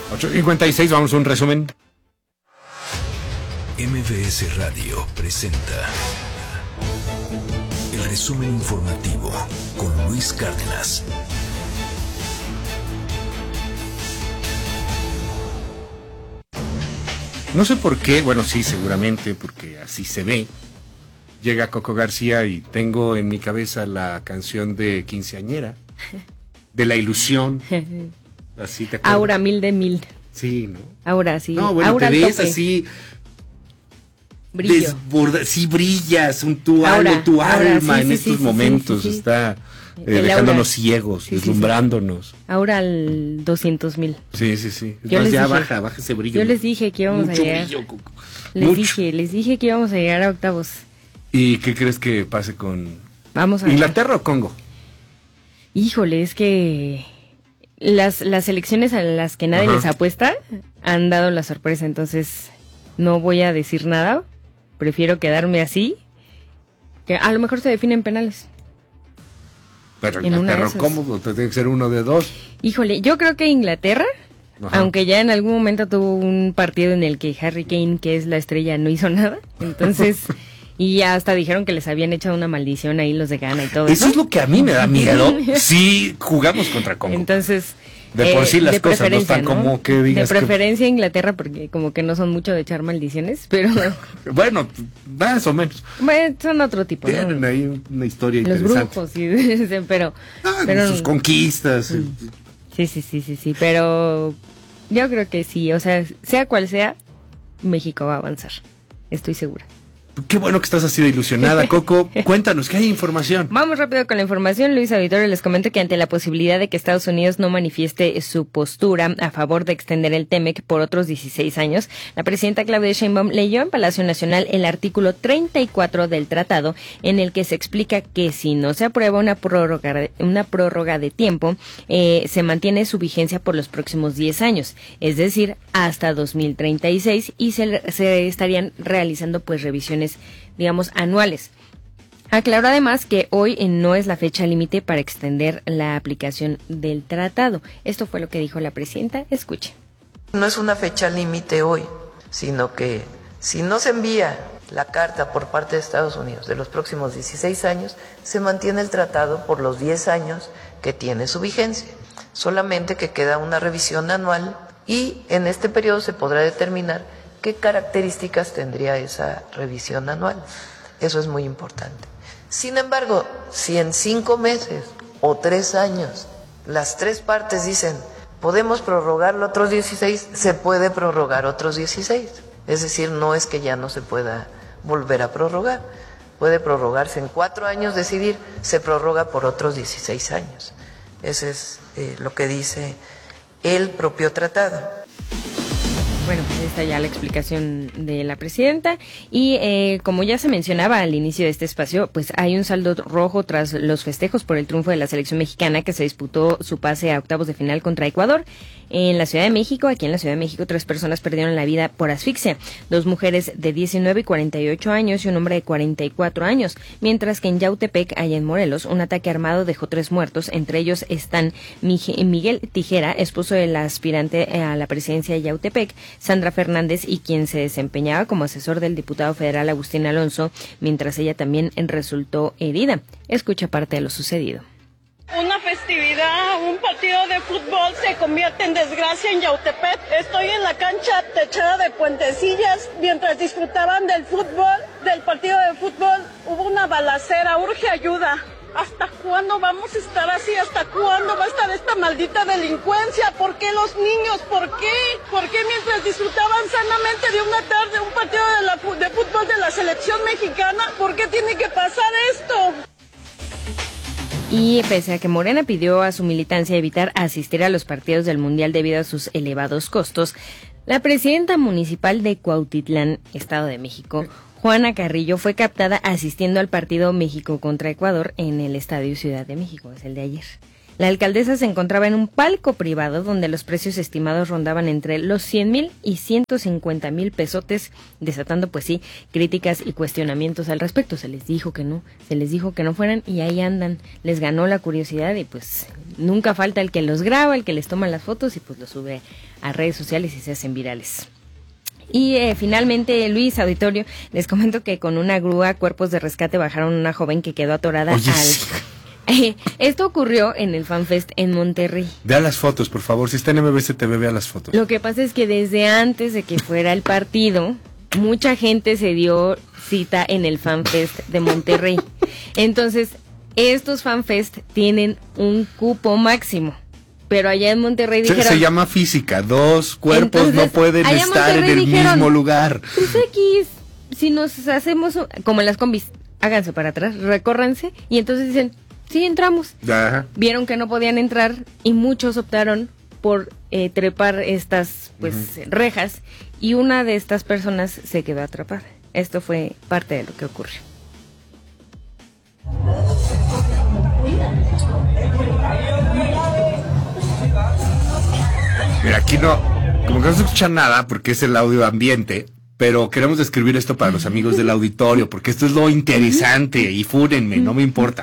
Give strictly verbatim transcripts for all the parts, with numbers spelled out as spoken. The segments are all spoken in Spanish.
ocho cincuenta y seis, vamos a un resumen. M V S Radio presenta el resumen informativo con Luis Cárdenas. No sé por qué, bueno, sí, seguramente, porque así se ve. Llega Coco García y tengo en mi cabeza la canción de Quinceañera, de La Ilusión. Así te acuerdas. Aura mil de mil. Sí, ¿no? Aura, sí. No, bueno, Aura te ves tope. así. Brillo. Desborda, sí, brillas, un, tu, Aura, alma, tu aura, alma sí, en sí, estos sí, momentos sí, sí, sí. está eh, El dejándonos aura. ciegos, Sí, sí, deslumbrándonos. Aura al doscientos mil. Sí, sí, sí. Yo Entonces les ya dije- baja, baja ese brillo. Yo les dije que íbamos Mucho a llegar. brillo, Coco. Les Mucho. dije, les dije que íbamos a llegar a octavos. ¿Y qué crees que pase con Vamos a Inglaterra o Congo? Híjole, es que las, las elecciones a las que nadie Ajá. les apuesta han dado la sorpresa, entonces no voy a decir nada. Prefiero quedarme así, que a lo mejor se definen penales. Pero En una de Inglaterra o esas. Congo, pues, tiene que ser uno de dos. Híjole, yo creo que Inglaterra, Ajá. aunque ya en algún momento tuvo un partido en el que Harry Kane, que es la estrella, no hizo nada, entonces, y ya hasta dijeron que les habían echado una maldición ahí los de Ghana y todo eso. Eso es lo que a mí me da miedo si jugamos contra Congo. Entonces, De por sí las de cosas no preferencia, están como que digas De que- preferencia Inglaterra, porque como que no son mucho de echar maldiciones, pero Bueno, más o menos. bueno, son otro tipo, ¿no? Tienen ahí una historia Los interesante. brujos, sí, sí, pero, Ah, pero sus conquistas. eh, sí, sí, sí, sí, sí, pero yo creo que sí, o sea, sea cual sea, México va a avanzar, estoy segura. Qué bueno que estás así de ilusionada, Coco. Cuéntanos, ¿qué hay información? Vamos rápido con la información. Luis Auditorio les comento que ante la posibilidad de que Estados Unidos no manifieste su postura a favor de extender el TEMEC por otros dieciséis años, la presidenta Claudia Sheinbaum leyó en Palacio Nacional el artículo treinta y cuatro del tratado, en el que se explica que si no se aprueba una prórroga, una prórroga de tiempo, eh, se mantiene su vigencia por los próximos diez años, es decir, hasta dos mil treinta y seis, y se, se estarían realizando pues revisiones, digamos, anuales. Aclaró además que hoy no es la fecha límite para extender la aplicación del tratado. Esto fue lo que dijo la presidenta. Escuche. No es una fecha límite hoy, sino que si no se envía la carta por parte de Estados Unidos de los próximos dieciséis años, se mantiene el tratado por los diez años que tiene su vigencia. Solamente que queda una revisión anual y en este periodo se podrá determinar qué características tendría esa revisión anual. Eso es muy importante. Sin embargo, si en cinco meses o tres años las tres partes dicen podemos prorrogarlo otros dieciséis, se puede prorrogar otros dieciséis. Es decir, no es que ya no se pueda volver a prorrogar. Puede prorrogarse en cuatro años, decidir, se prorroga por otros dieciséis años. Eso es eh, lo que dice el propio tratado. Bueno, pues ahí está ya la explicación de la presidenta y eh, como ya se mencionaba al inicio de este espacio, pues hay un saldo rojo tras los festejos por el triunfo de la selección mexicana que se disputó su pase a octavos de final contra Ecuador. En la Ciudad de México, aquí en la Ciudad de México, tres personas perdieron la vida por asfixia, dos mujeres de diecinueve y cuarenta y ocho años y un hombre de cuarenta y cuatro años, mientras que en Yautepec, allá en Morelos, un ataque armado dejó tres muertos, entre ellos están Miguel Tijera, esposo del aspirante a la presidencia de Yautepec, Sandra Fernández, y quien se desempeñaba como asesor del diputado federal Agustín Alonso, mientras ella también resultó herida. Escucha parte de lo sucedido. Una festividad, un partido de fútbol se convierte en desgracia en Yautepec. Estoy en la cancha techada de Puentecillas. Mientras disfrutaban del fútbol, del partido de fútbol, hubo una balacera. Urge ayuda. ¿Hasta cuándo vamos a estar así? ¿Hasta cuándo va a estar esta maldita delincuencia? ¿Por qué los niños? ¿Por qué? ¿Por qué mientras disfrutaban sanamente de una tarde un partido de, la, de fútbol de la selección mexicana? ¿Por qué tiene que pasar esto? Y pese a que Morena pidió a su militancia evitar asistir a los partidos del Mundial debido a sus elevados costos, la presidenta municipal de Cuautitlán, Estado de México, Juana Carrillo, fue captada asistiendo al partido México contra Ecuador en el Estadio Ciudad de México, es el de ayer. La alcaldesa se encontraba en un palco privado donde los precios estimados rondaban entre los cien mil y ciento cincuenta mil pesotes, desatando pues sí críticas y cuestionamientos al respecto. Se les dijo que no, se les dijo que no fueran y ahí andan. Les ganó la curiosidad y pues nunca falta el que los graba, el que les toma las fotos y pues los sube a redes sociales y se hacen virales. Y eh, finalmente, Luis, auditorio, les comento que con una grúa, cuerpos de rescate bajaron a una joven que quedó atorada. Oye, al... sí. Eh, esto ocurrió en el FanFest en Monterrey. Vea las fotos, por favor. Si está en M B C T V, vea las fotos. Lo que pasa es que desde antes de que fuera el partido, mucha gente se dio cita en el FanFest de Monterrey. Entonces, estos FanFest tienen un cupo máximo. Pero allá en Monterrey dijeron... Se, se llama física, dos cuerpos Entonces, no pueden allá en estar en Monterrey el dijeron, mismo lugar. Pues X, si nos hacemos, como en las combis, háganse para atrás, recórranse, y entonces dicen, sí, entramos. Ajá. Vieron que no podían entrar y muchos optaron por eh, trepar estas pues uh-huh. rejas, y una de estas personas se quedó atrapada. Esto fue parte de lo que ocurrió. Mira, aquí no, como que no se escucha nada porque es el audio ambiente, pero queremos describir esto para los amigos del auditorio, porque esto es lo interesante, y fúrenme, no me importa.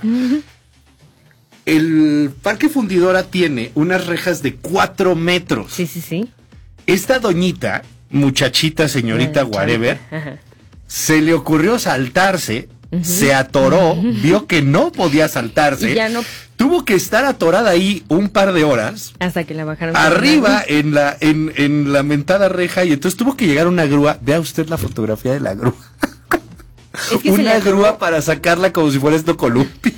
El Parque Fundidora tiene unas rejas de cuatro metros. Sí, sí, sí. Esta doñita, muchachita, señorita, whatever, se le ocurrió saltarse, uh-huh. se atoró, uh-huh. vio que no podía saltarse, y ya no... tuvo que estar atorada ahí un par de horas. Hasta que la bajaron. Arriba en la, en, en la mentada reja, y entonces tuvo que llegar una grúa. Vea usted la fotografía de la grúa. Es que una grúa acabó... para sacarla como si fuera esto columpio.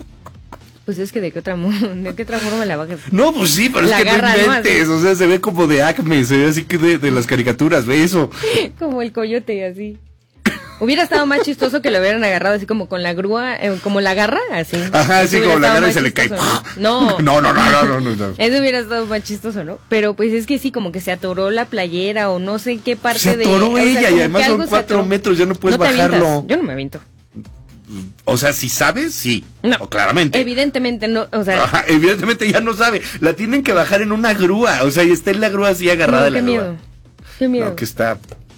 Pues es que de qué otra, de qué otra forma la bajas. No, pues sí, pero la es que garra, no inventes, ¿no? O sea, se ve como de Acme, se ve así que de, de las caricaturas, ve eso. Como el coyote, así. Hubiera estado más chistoso que lo hubieran agarrado así como con la grúa, eh, como la garra, así. Ajá, así como la garra y se le cae. ¿no? No, no, no, no, no, no, no. Eso hubiera estado más chistoso, ¿no? Pero pues es que sí, como que se atoró la playera o no sé qué parte se de... Se atoró ella, o sea, y además son cuatro metros, ya no puedes no bajarlo. Yo no me aviento. O sea, si sabes, sí. No, o claramente. Evidentemente no, o sea... Ajá, evidentemente ya no sabe. La tienen que bajar en una grúa, o sea, y está en la grúa así agarrada de no, la qué grúa. Miedo, qué miedo. No, que está...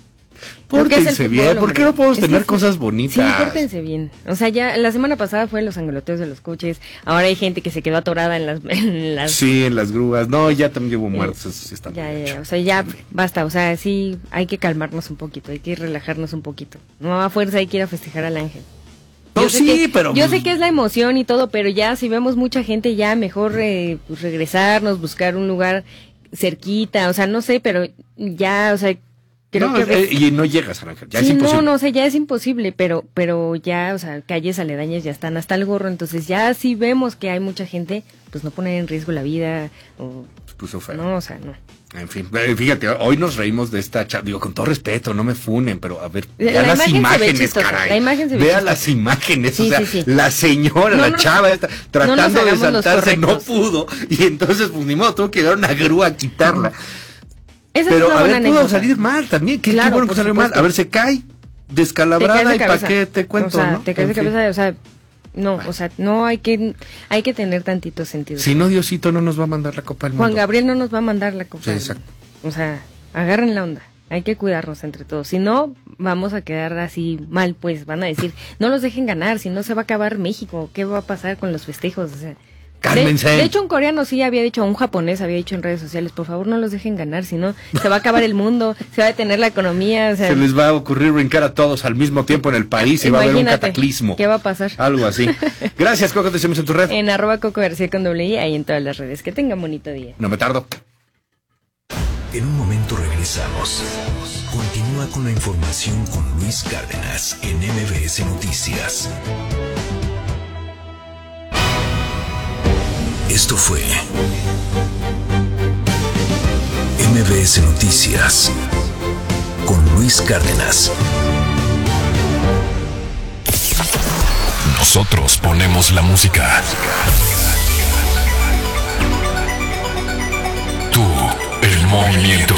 Pórtense bien, ¿por qué no podemos es tener cosas bonitas? Sí, pórtense bien. O sea, ya la semana pasada fue los angoloteos de los coches, ahora hay gente que se quedó atorada en las... En las... Sí, en las grúas. No, ya también llevo muertos, eso sí está ya, bien ya, o sea, ya basta, o sea, sí, hay que calmarnos un poquito, hay que relajarnos un poquito. No a fuerza hay que ir a festejar al ángel. No, sí, que, pero... Yo sé que es la emoción y todo, pero ya si vemos mucha gente, ya mejor eh, pues regresarnos, buscar un lugar cerquita, o sea, no sé, pero ya, o sea... Creo no, que eh, y no llegas, Ángel, ya sí, es imposible. No, no, o sea, ya es imposible, pero pero ya, o sea, calles aledañas ya están hasta el gorro, entonces ya si vemos que hay mucha gente, pues no poner en riesgo la vida, o... Puso feo. No, o sea, no. En fin, fíjate, hoy nos reímos de esta chava, digo, con todo respeto, no me funen, pero a ver, vea la las imágenes, ve caray. La imagen se ve vea chistosa. Las imágenes, sí, o sea, sí, sí. la señora, no, la no, chava esta, tratando no de saltarse, no correctos. pudo, y entonces, pues ni modo, tuvo que dar una grúa a quitarla. Esa pero es a ver, pudo pudo salir mal también, qué, claro, qué bueno que salió mal. A ver, se cae descalabrada y para qué te cuento, o sea, ¿no? Te caes de en cabeza, fin. o sea, no, o sea, no hay que hay que tener tantito sentido. Si no, Diosito no nos va a mandar la Copa del Mundo. Juan Gabriel no nos va a mandar la Copa. Sí, exacto. O sea, agarren la onda. Hay que cuidarnos entre todos. Si no, vamos a quedar así mal, pues van a decir, no los dejen ganar, si no se va a acabar México. ¿Qué va a pasar con los festejos? O sea, de, de hecho, un coreano sí había dicho, un japonés había dicho en redes sociales, por favor no los dejen ganar, si no se va a acabar el mundo, se va a detener la economía. O sea, se les va a ocurrir brincar a todos al mismo tiempo en el país y va a haber un cataclismo. ¿Qué va a pasar? Algo así. Gracias, Coco, te seguimos en tu red. En arroba Coco García con doble I, ahí en todas las redes. Que tengan bonito día. No me tardo. En un momento regresamos. Continúa con la información con Luis Cárdenas en M B S Noticias. Esto fue M B S Noticias con Luis Cárdenas. Nosotros ponemos la música. Tú, el movimiento.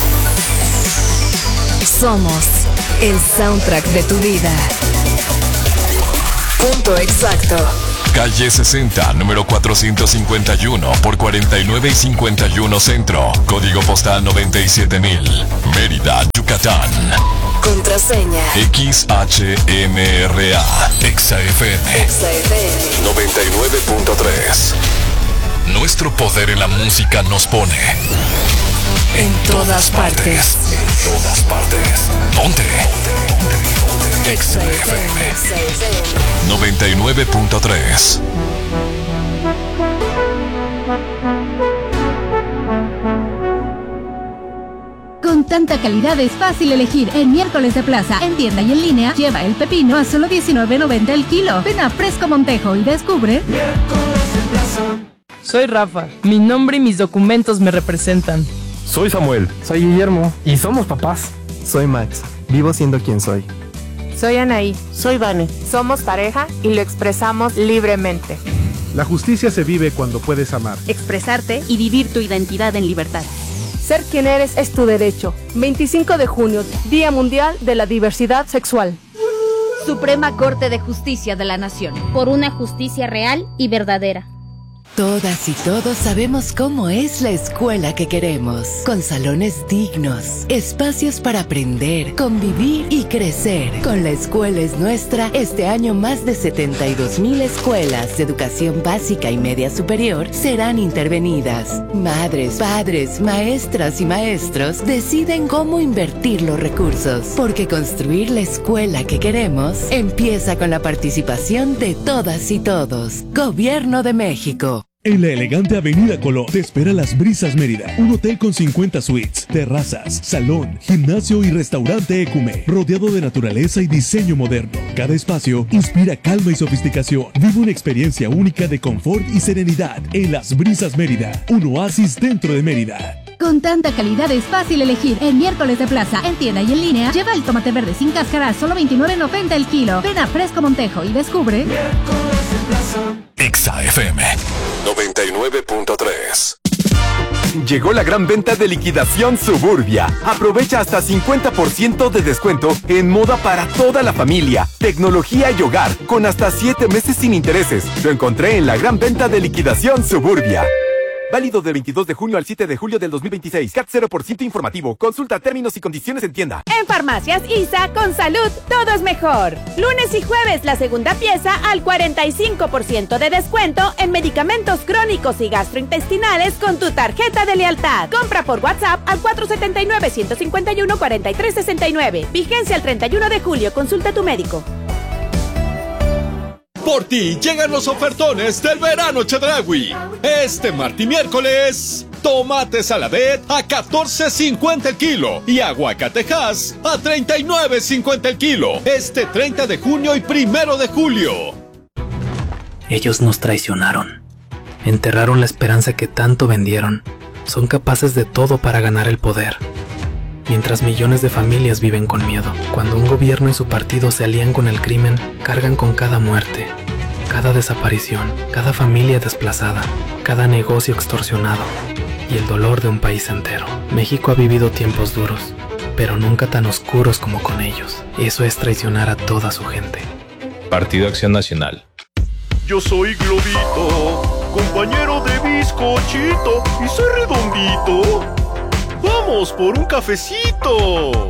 Somos el soundtrack de tu vida. Punto exacto. Calle sesenta, número cuatrocientos cincuenta y uno por cuarenta y nueve y cincuenta y uno Centro. Código postal noventa y siete mil. Mérida, Yucatán. Contraseña X H M R A. Exa F M. Exa F M noventa y nueve punto tres. Nuestro poder en la música nos pone en todas partes. En todas partes. Ponte. Exa F M noventa y nueve punto tres. Con tanta calidad es fácil elegir. En Miércoles de Plaza, en tienda y en línea, lleva el pepino a solo diecinueve noventa el kilo. Ven a Fresco Montejo y descubre. Miércoles de Plaza. Soy Rafa. Mi nombre y mis documentos me representan. Soy Samuel. Soy Guillermo. Y somos papás. Soy Max. Vivo siendo quien soy. Soy Anaí. Soy Vane. Somos pareja y lo expresamos libremente. La justicia se vive cuando puedes amar, expresarte y vivir tu identidad en libertad. Ser quien eres es tu derecho. veinticinco de junio, Día Mundial de la Diversidad Sexual. Suprema Corte de Justicia de la Nación. Por una justicia real y verdadera. Todas y todos sabemos cómo es la escuela que queremos, con salones dignos, espacios para aprender, convivir y crecer. Con La Escuela es Nuestra, este año más de setenta y dos mil escuelas de educación básica y media superior serán intervenidas. Madres, padres, maestras y maestros deciden cómo invertir los recursos, porque construir la escuela que queremos empieza con la participación de todas y todos. Gobierno de México. En la elegante Avenida Colón te espera Las Brisas Mérida, un hotel con cincuenta suites, terrazas, salón, gimnasio y restaurante Ecume, rodeado de naturaleza y diseño moderno. Cada espacio inspira calma y sofisticación. Vive una experiencia única de confort y serenidad en Las Brisas Mérida, un oasis dentro de Mérida. Con tanta calidad es fácil elegir. En Miércoles de Plaza, en tienda y en línea, lleva el tomate verde sin cáscara a solo veintinueve noventa el kilo. Ven a Fresco Montejo y descubre. Miércoles de Plaza. Exa F M noventa y nueve punto tres. Llegó la gran venta de liquidación Suburbia. Aprovecha hasta cincuenta por ciento de descuento en moda para toda la familia, tecnología y hogar, con hasta siete meses sin intereses. Lo encontré en la gran venta de liquidación Suburbia. Válido del veintidós de junio al siete de julio del dos mil veintiséis. C A T cero por ciento informativo. Consulta términos y condiciones en tienda. En Farmacias I S A, con salud, todo es mejor. Lunes y jueves, la segunda pieza al cuarenta y cinco por ciento de descuento en medicamentos crónicos y gastrointestinales con tu tarjeta de lealtad. Compra por WhatsApp al cuatro siete nueve, uno cinco uno, cuatro tres seis nueve. Vigencia el treinta y uno de julio. Consulta a tu médico. Por ti llegan los ofertones del verano Chedraui. Este martes y miércoles, tomate saladet a catorce cincuenta el kilo y aguacatejas a treinta y nueve cincuenta el kilo. Este treinta de junio y primero de julio. Ellos nos traicionaron. Enterraron la esperanza que tanto vendieron. Son capaces de todo para ganar el poder. Mientras millones de familias viven con miedo. Cuando un gobierno y su partido se alían con el crimen, cargan con cada muerte, cada desaparición, cada familia desplazada, cada negocio extorsionado y el dolor de un país entero. México ha vivido tiempos duros, pero nunca tan oscuros como con ellos. Eso es traicionar a toda su gente. Partido Acción Nacional. Yo soy Globito, compañero de bizcochito, y soy redondito. ¡Vamos por un cafecito!